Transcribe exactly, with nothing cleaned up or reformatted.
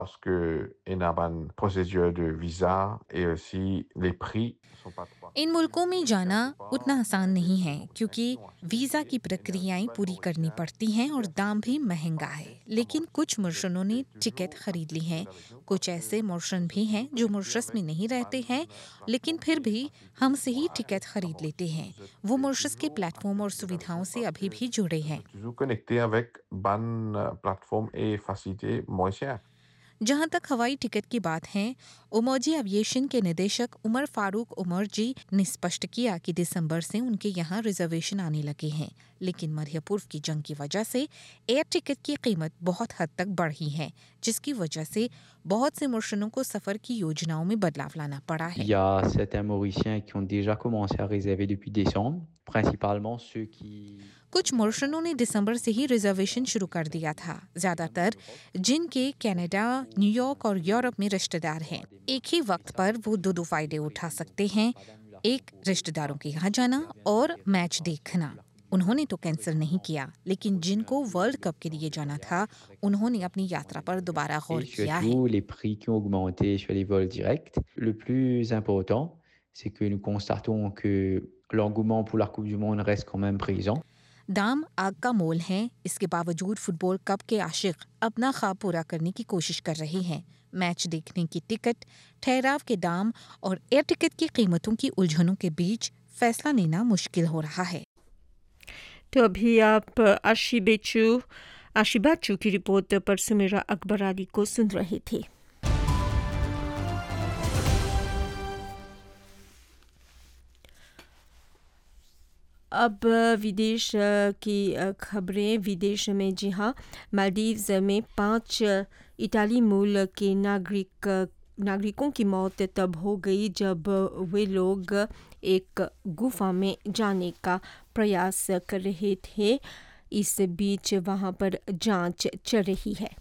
parce qu'il y a une procédure de visa et aussi les prix sont pas trop इन मुल्कों में accessibles जाना quelque उतना part, आसान mais les नहीं gens है sont क्योंकि inclus à acheter des वीज़ा की billets et le प्रक्रियाएं vol पूरी करनी mauricien पड़ती हैं est और assez दाम भी महंगा है। élevé par लेकिन rapport कुछ à Mauritius. मुर्शनों ने Et टिकट toujours खरीद ली हैं। restez avec nous कुछ parce que ऐसे मुर्शन nous भी sommes हैं toujours जो connectés मुर्शस में avec नहीं रहते हैं, Ban लेकिन Plateforme फिर et भी Facilité हमसे ही टिकट à खरीद लेते Maurice. हैं। Vous वो êtes मुर्शस के toujours प्लेटफॉर्म assez और connectés avec सुविधाओं nous से parce अभी que भी जुड़े vous हैं। êtes toujours connectés avec Ban Plateforme et Facilité Mauricien. जहां तक हवाई टिकट की बात है, उमौजी एविएशन के निदेशक उमर फारूक उमर जी ने स्पष्ट किया कि दिसंबर से उनके यहाँ रिजर्वेशन आने लगे हैं, लेकिन मध्य पूर्व की जंग की वजह से एयर टिकट की कीमत बहुत हद तक बढ़ी है, जिसकी वजह से बहुत से मुर्शनों को सफर की योजनाओं में बदलाव लाना पड़ा Il है। y a certains Mauriciens qui ont déjà commencé à réserver depuis décembre, principalement ceux qui कुछ मुर्शनों ने दिसंबर से ही रिजर्वेशन शुरू कर दिया था, ज्यादातर जिनके कनाडा, न्यूयॉर्क और यूरोप में रिश्तेदार हैं। एक ही वक्त पर वो दो दो फायदे उठा सकते हैं, एक रिश्तेदारों के यहाँ जाना और मैच देखना। उन्होंने तो कैंसिल नहीं किया, लेकिन जिनको वर्ल्ड कप के लिए जाना था, उन्होंने अपनी यात्रा पर दोबारा et गौर किया है। surtout les prix qui ont augmenté sur les vols directs. Le plus important, c'est que nous constatons que l'engouement pour la Coupe du Monde reste quand même présent. दाम आग का मोल हैं, इसके बावजूद फुटबॉल कप के आशिक अपना ख्वाब पूरा करने की कोशिश कर रहे हैं। मैच देखने की टिकट, ठहराव के दाम और एयर टिकट की कीमतों की उलझनों के बीच फैसला लेना मुश्किल हो रहा है। तो अभी आप आशी बेचू आशी बाचू की रिपोर्ट पर सुमेरा अकबर अली को सुन रहे थे। अब विदेश की खबरें। विदेश में जी हाँ, मालदीव्स में पांच इटाली मूल के नागरिक नागरिकों की मौत तब हो गई जब वे लोग एक गुफा में जाने का प्रयास कर रहे थे। इस बीच वहां पर जांच चल रही है।